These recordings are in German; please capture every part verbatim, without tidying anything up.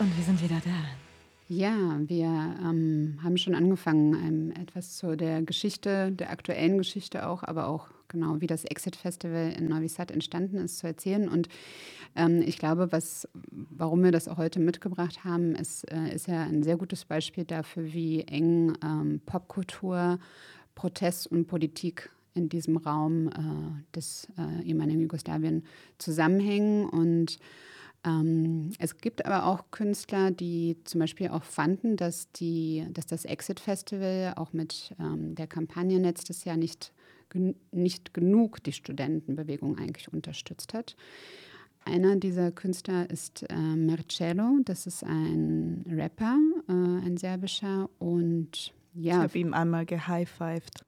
und wir sind wieder da. Ja, wir ähm, haben schon angefangen, ähm, etwas zu der Geschichte, der aktuellen Geschichte auch, aber auch genau, wie das Exit Festival in Novi Sad entstanden ist, zu erzählen. Und ähm, ich glaube, was, warum wir das auch heute mitgebracht haben, ist, äh, ist ja ein sehr gutes Beispiel dafür, wie eng ähm, Popkultur, Protest und Politik in diesem Raum äh, des äh, ehemaligen Jugoslawien zusammenhängen. Und ähm, es gibt aber auch Künstler, die zum Beispiel auch fanden, dass, die, dass das Exit Festival auch mit ähm, der Kampagne letztes Jahr nicht, gen- nicht genug die Studentenbewegung eigentlich unterstützt hat. Einer dieser Künstler ist äh, Marcello, das ist ein Rapper, äh, ein serbischer und ja. Ich habe ihm einmal gehighfived.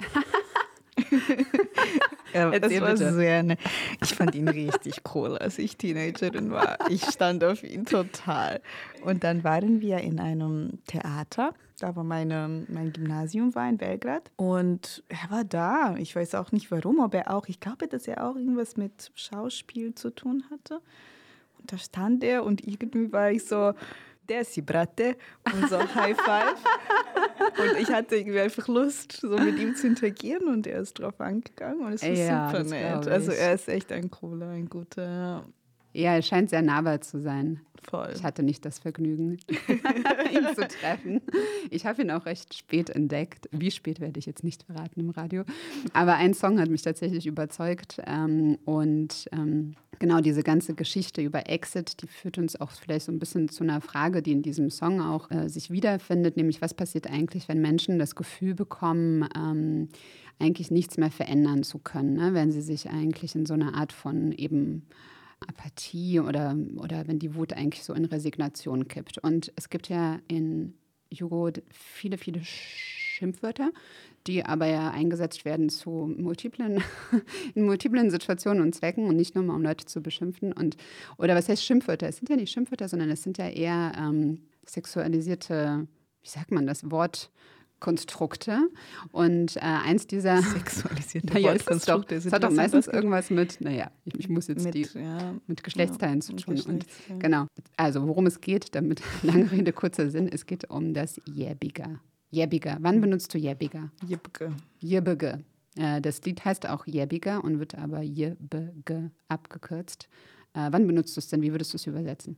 Ja, das Erzähl war bitte. sehr nett. Ich fand ihn richtig cool, als ich Teenagerin war. Ich stand auf ihn total. Und dann waren wir in einem Theater, da wo meine, mein Gymnasium war in Belgrad. Und er war da. Ich weiß auch nicht warum, aber er auch, ich glaube, dass er auch irgendwas mit Schauspiel zu tun hatte. Und da stand er und irgendwie war ich so, der ist die Bratte und so High Five. Und ich hatte irgendwie einfach Lust, so mit ihm zu interagieren und er ist drauf angegangen und es war Ja, super das nett. glaub Also ich. er ist echt ein cooler, ein guter, Ja, er scheint sehr nahbar zu sein. voll. Ich hatte nicht das Vergnügen, ihn zu treffen. Ich habe ihn auch recht spät entdeckt. Wie spät werde ich jetzt nicht verraten im Radio. Aber ein Song hat mich tatsächlich überzeugt. Ähm, und ähm, genau diese ganze Geschichte über Exit, die führt uns auch vielleicht so ein bisschen zu einer Frage, die in diesem Song auch äh, sich wiederfindet. Nämlich, was passiert eigentlich, wenn Menschen das Gefühl bekommen, ähm, eigentlich nichts mehr verändern zu können, ne? Wenn sie sich eigentlich in so einer Art von eben Apathie oder, oder wenn die Wut eigentlich so in Resignation kippt. Und es gibt ja in Jugo viele, viele Schimpfwörter, die aber ja eingesetzt werden zu multiplen, in multiplen Situationen und Zwecken und nicht nur mal, um Leute zu beschimpfen. Und, oder was heißt Schimpfwörter? Es sind ja nicht Schimpfwörter, sondern es sind ja eher ähm, sexualisierte, wie sagt man das Wort? Konstrukte. Und äh, eins dieser Sexualisierte naja, ist es doch. Wortkonstrukte. Es hat doch meistens irgendwas mit, naja, ich, ich muss jetzt mit, die, ja, mit Geschlechtsteilen ja, zu mit tun. Und Geschlechtsteilen. genau, also worum es geht, damit lange Rede, kurzer Sinn, es geht um das Jebiger. Jebiger. Wann benutzt du Jebiger? Jibke. Jebige. Äh, das Lied heißt auch Jebiger und wird aber Jebige abgekürzt. Äh, wann benutzt du es denn? Wie würdest du es übersetzen?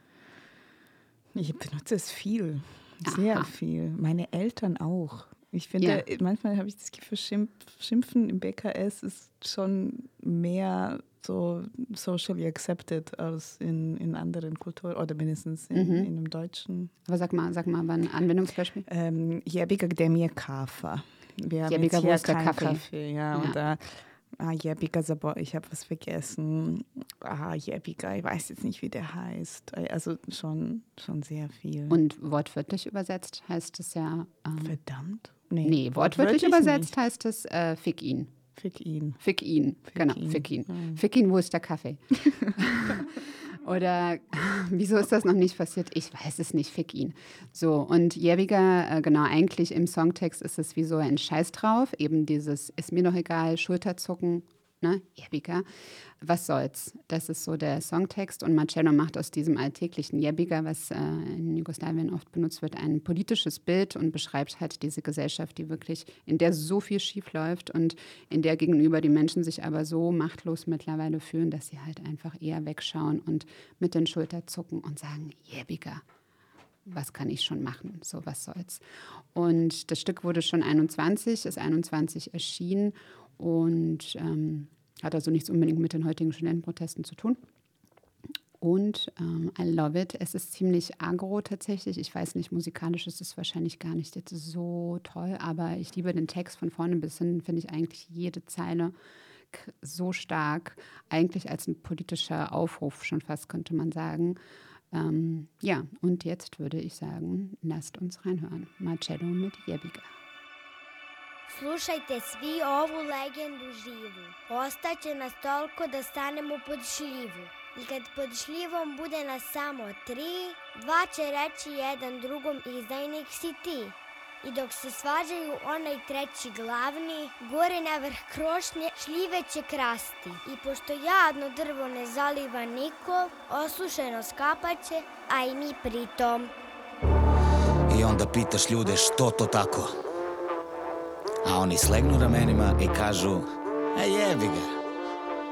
Ich benutze es viel, sehr Aha. viel. Meine Eltern auch. Ich finde, Ja. manchmal habe ich das Gefühl, Schimpf, Schimpfen im B K S ist schon mehr so socially accepted als in, in anderen Kulturen oder mindestens in, Mhm. in dem Deutschen. Aber sag mal, sag mal, ein Anwendungsbeispiel. Ähm, Jebiga gde mi je kafa. Wir haben Jebiga, jetzt wo hier ist der keinen Kaffee? Kaffee, ja, Ja. und da Ah, Jebiga Sabor, ich habe was vergessen. Ah, Jebiga, ich weiß jetzt nicht, wie der heißt. Also schon, schon sehr viel. Und wortwörtlich übersetzt heißt es ja. Ähm, Verdammt? nee, wortwörtlich übersetzt heißt es äh, Fick ihn. Fick ihn. Fick ihn, Fick genau, ihn. fick ihn. Mhm. Fick ihn, wo ist der Kaffee? Oder wieso ist das noch nicht passiert? Ich weiß es nicht, fick ihn. So, und Jebiger, äh, genau, eigentlich im Songtext ist es wie so ein Scheiß drauf, eben dieses ist mir doch egal, Schulterzucken, ne, Jebiger. Was soll's? Das ist so der Songtext und Marcello macht aus diesem alltäglichen Jebiger, was äh, in Jugoslawien oft benutzt wird, ein politisches Bild und beschreibt halt diese Gesellschaft, die wirklich, in der so viel schief läuft und in der gegenüber die Menschen sich aber so machtlos mittlerweile fühlen, dass sie halt einfach eher wegschauen und mit den Schultern zucken und sagen, Jebiger. Was kann ich schon machen? So, was soll's? Und das Stück wurde schon einundzwanzig, ist einundzwanzig erschienen und ähm, hat also nichts unbedingt mit den heutigen Studentenprotesten zu tun. Und ähm, I love it. Es ist ziemlich agro tatsächlich. Ich weiß nicht, musikalisch ist es wahrscheinlich gar nicht jetzt so toll, aber ich liebe den Text von vorne bis hin, finde ich eigentlich jede Zeile k- so stark. Eigentlich als ein politischer Aufruf schon fast, könnte man sagen. Ähm, ja, und jetzt würde ich sagen, lasst uns reinhören. Marcello mit Jebiga. Slušajte svi ovu legendu živu. Ostaće nas toliko da stanemo pod šljivu. I kad pod šljivom bude nas samo tri, dva će reći jedan drugom izdajnik si ti. I dok se svađaju onaj treći glavni, gore na vrh krošnje šljive će krasti. I pošto jadno drvo ne zaliva niko, osušeno skapaće, a i mi pritom. I onda pitaš ljude što to tako? A oni slegnu ramenima i kažu, a jebi ga,